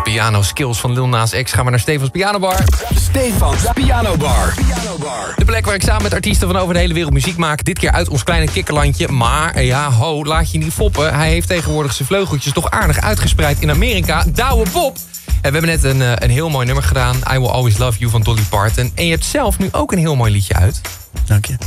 piano skills van Lil Nas X gaan we naar Stefans Piano Bar. Stefans Piano Bar. De plek waar ik samen met artiesten van over de hele wereld muziek maak. Dit keer uit ons kleine kikkerlandje. Maar ja, laat je niet foppen. Hij heeft tegenwoordig zijn vleugeltjes toch aardig uitgespreid in Amerika. Douwe Bob. En we hebben net een heel mooi nummer gedaan. I Will Always Love You van Dolly Parton. En je hebt zelf nu ook een heel mooi liedje uit. Dank je.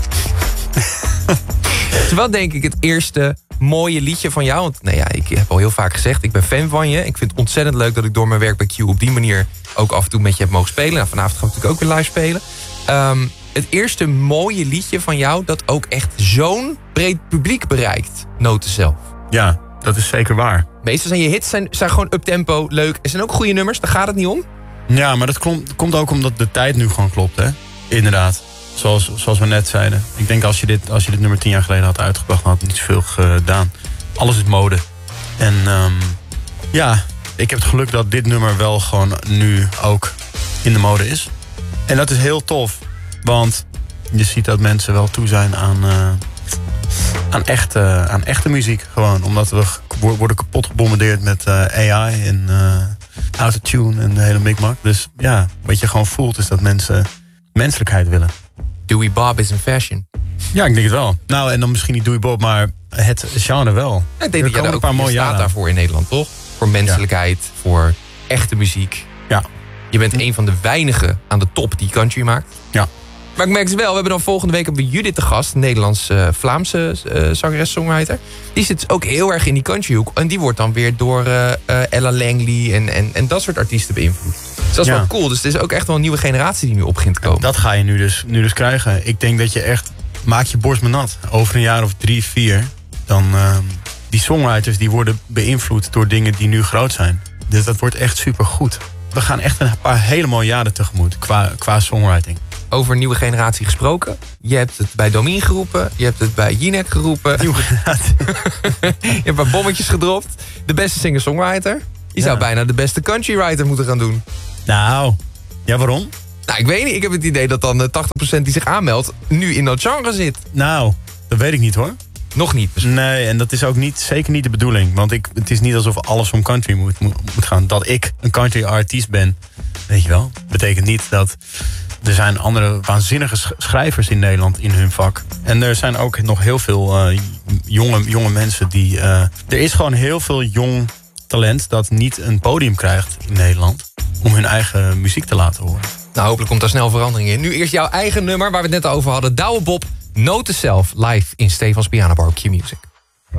Het is wel denk ik het eerste mooie liedje van jou. Want nou ja, ik heb al heel vaak gezegd, ik ben fan van je. Ik vind het ontzettend leuk dat ik door mijn werk bij Q op die manier ook af en toe met je heb mogen spelen. Nou, vanavond gaan we natuurlijk ook weer live spelen. Het eerste mooie liedje van jou dat ook echt zo'n breed publiek bereikt. Noten zelf. Ja, dat is zeker waar. Meestal zijn je hits zijn gewoon uptempo, leuk. Er zijn ook goede nummers, daar gaat het niet om. Ja, maar dat komt ook omdat de tijd nu gewoon klopt, hè? Inderdaad. Zoals we net zeiden. Ik denk als je dit nummer 10 jaar geleden had uitgebracht, dan had het niet zoveel gedaan. Alles is mode. En ja, ik heb het geluk dat dit nummer wel gewoon nu ook in de mode is. En dat is heel tof. Want je ziet dat mensen wel toe zijn aan echte muziek. Gewoon. Omdat we worden kapot gebombardeerd met AI en autotune en de hele mikmak. Dus ja, wat je gewoon voelt is dat mensen menselijkheid willen. Dewey Bob is in fashion. Ja, ik denk het wel. Nou, en dan misschien niet Dewey Bob, maar het genre wel. Ja, ik denk dat jij ook een paar staat daarvoor in Nederland, toch? Voor menselijkheid, voor echte muziek. Ja. Je bent een van de weinigen aan de top die country maakt. Ja. Maar ik merk het wel, we hebben dan volgende week op Judith te gast, een Nederlands-Vlaamse zangeres-songwriter. Die zit dus ook heel erg in die countryhoek. En die wordt dan weer door Ella Langley en dat soort artiesten beïnvloed. Dus dat is wel cool. Dus het is ook echt wel een nieuwe generatie die nu op begint te komen. Dat ga je nu dus krijgen. Ik denk dat je echt, maak je borst maar nat. Over een jaar of 3, 4, dan die songwriters die worden beïnvloed door dingen die nu groot zijn. Dus dat wordt echt super goed. We gaan echt een paar hele mooie jaren tegemoet qua songwriting. Over nieuwe generatie gesproken. Je hebt het bij Domien geroepen. Je hebt het bij Jinek geroepen. Je hebt een paar bommetjes gedropt. De beste singer-songwriter. Je zou bijna de beste countrywriter moeten gaan doen. Nou, ja, waarom? Nou, ik weet niet. Ik heb het idee dat dan 80% die zich aanmeldt nu in dat genre zit. Nou, dat weet ik niet hoor. Nog niet. Dus. Nee, en dat is ook zeker niet de bedoeling. Want het is niet alsof alles om country moet gaan. Dat ik een country artiest ben, weet je wel. Betekent niet dat er zijn andere waanzinnige schrijvers in Nederland in hun vak. En er zijn ook nog heel veel jonge mensen die... er is gewoon heel veel jong talent dat niet een podium krijgt in Nederland om hun eigen muziek te laten horen. Nou, hopelijk komt daar snel verandering in. Nu eerst jouw eigen nummer waar we het net over hadden. Douwe Bob, Noten zelf, live in Stefans Piano Bar op Q Music.